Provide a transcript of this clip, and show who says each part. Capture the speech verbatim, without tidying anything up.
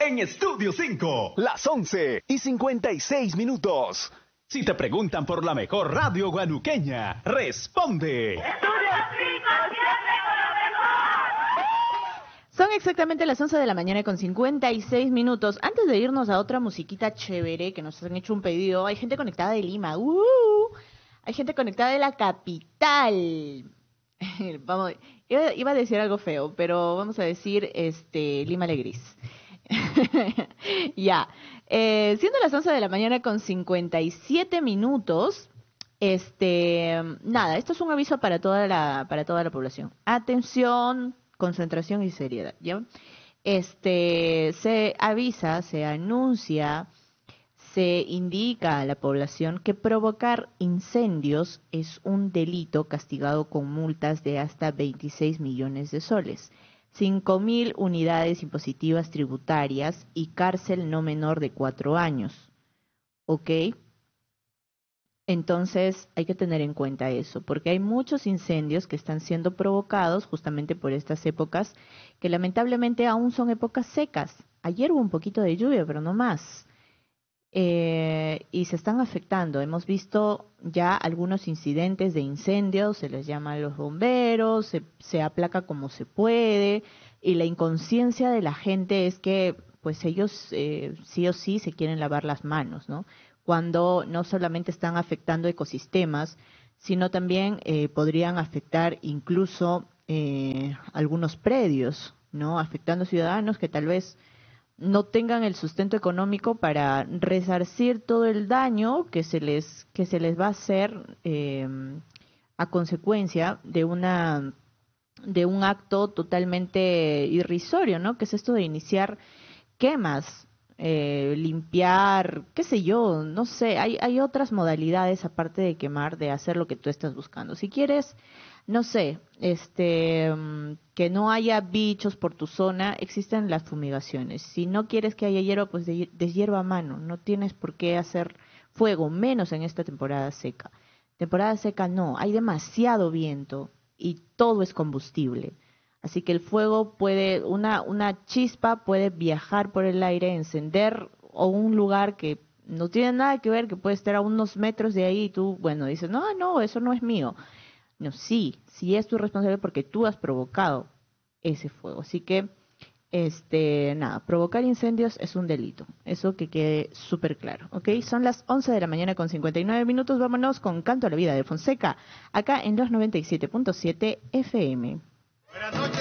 Speaker 1: en Estudio cinco, las once y cincuenta y seis minutos. Si te preguntan por la mejor radio guanuqueña, responde.
Speaker 2: Estudio cinco, siempre con lo mejor.
Speaker 3: Son exactamente las once de la mañana con cincuenta y seis minutos. Antes de irnos a otra musiquita chévere, que nos han hecho un pedido, hay gente conectada de Lima. ¡Uh! Hay gente conectada de la capital. Vamos, iba, iba a decir algo feo, pero vamos a decir este Lima Alegris. Ya, eh, siendo las once de la mañana con cincuenta y siete minutos, este, nada, esto es un aviso para toda la, para toda la población. Atención, concentración y seriedad, ¿ya? Este, se avisa, se anuncia, se indica a la población que provocar incendios es un delito castigado con multas de hasta veintiséis millones de soles. cinco mil unidades impositivas tributarias y cárcel no menor de cuatro años. ¿Ok? Entonces hay que tener en cuenta eso, porque hay muchos incendios que están siendo provocados justamente por estas épocas, que lamentablemente aún son épocas secas. Ayer hubo un poquito de lluvia, pero no más. Eh, y se están afectando. Hemos visto ya algunos incidentes de incendios, se les llama a los bomberos, se, se aplaca como se puede, y la inconsciencia de la gente es que pues ellos eh, sí o sí se quieren lavar las manos, ¿no? Cuando no solamente están afectando ecosistemas, sino también eh, podrían afectar incluso eh, algunos predios, ¿no? Afectando ciudadanos que tal vez no tengan el sustento económico para resarcir todo el daño que se les que se les va a hacer eh, a consecuencia de una de un acto totalmente irrisorio, ¿no? Que es esto de iniciar quemas, eh, limpiar, qué sé yo, no sé, hay hay otras modalidades aparte de quemar, de hacer lo que tú estás buscando. Si quieres, no sé, este, que no haya bichos por tu zona, existen las fumigaciones. Si no quieres que haya hierba, pues deshierva a mano. No tienes por qué hacer fuego, menos en esta temporada seca. Temporada seca no, hay demasiado viento y todo es combustible. Así que el fuego puede, una, una chispa puede viajar por el aire, encender o un lugar que no tiene nada que ver, que puede estar a unos metros de ahí y tú, bueno, dices, no, no, eso no es mío. No, sí, sí es tu responsabilidad porque tú has provocado ese fuego. Así que, este, nada, provocar incendios es un delito. Eso que quede súper claro, ¿ok? Son las once de la mañana con cincuenta y nueve minutos. Vámonos con Canto a la Vida de Fonseca, acá en los noventa y siete punto siete F M. Buenas noches.